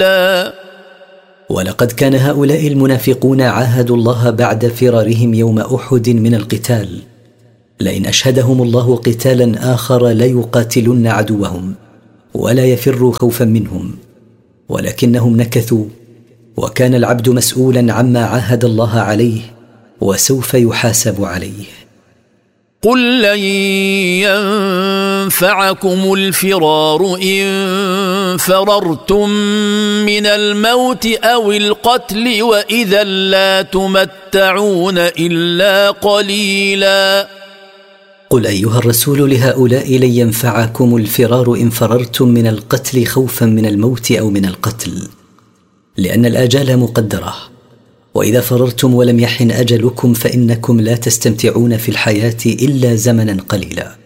ولقد كان هؤلاء المنافقون عاهدوا الله بعد فرارهم يوم أحد من القتال: لئن أشهدهم الله قتالا آخر ليقاتلن عدوهم ولا يفروا خوفا منهم، ولكنهم نكثوا، وكان العبد مسؤولا عما عاهد الله عليه وسوف يحاسب عليه. قل لن ينفعكم الفرار إن فررتم من الموت أو القتل وإذا لا تمتعون إلا قليلا. قل أيها الرسول لهؤلاء: لن ينفعكم الفرار إن فررتم من القتل خوفا من الموت أو من القتل، لأن الآجال مقدرة، وإذا فررتم ولم يحن أجلكم فإنكم لا تستمتعون في الحياة إلا زمنا قليلا.